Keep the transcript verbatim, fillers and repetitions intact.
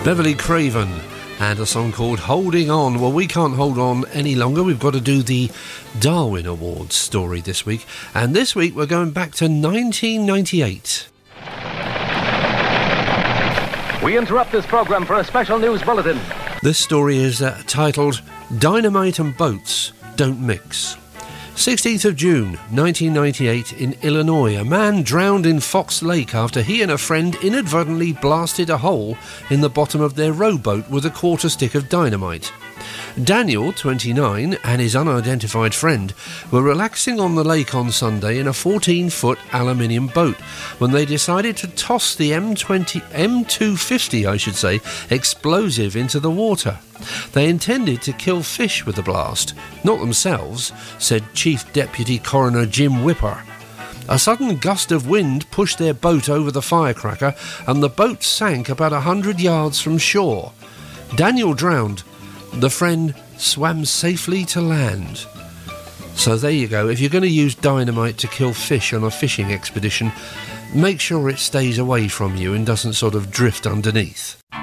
Beverly Craven and a song called Holding On. Well, we can't hold on any longer. We've got to do the Darwin Awards story this week. And this week we're going back to nineteen ninety-eight. We interrupt this programme for a special news bulletin. This story is uh, titled Dynamite and Boats Don't Mix. sixteenth of June nineteen ninety-eight in Illinois, a man drowned in Fox Lake after he and a friend inadvertently blasted a hole in the bottom of their rowboat with a quarter stick of dynamite. Daniel, twenty-nine, and his unidentified friend were relaxing on the lake on Sunday in a fourteen-foot aluminium boat when they decided to toss the M twenty, M two fifty, I should say, explosive into the water. They intended to kill fish with the blast, not themselves, said Chief Deputy Coroner Jim Whipper. A sudden gust of wind pushed their boat over the firecracker and the boat sank about a hundred yards from shore. Daniel drowned. The friend swam safely to land. So there you go. If you're going to use dynamite to kill fish on a fishing expedition, make sure it stays away from you and doesn't sort of drift underneath.